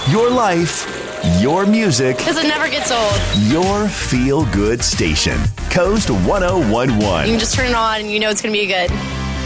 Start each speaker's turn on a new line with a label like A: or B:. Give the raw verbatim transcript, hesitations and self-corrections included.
A: Your life, your music,
B: Because it never gets old.
A: your feel good station. Coast ten
B: You
A: eleven.
B: can just turn it on and you know it's going to be good.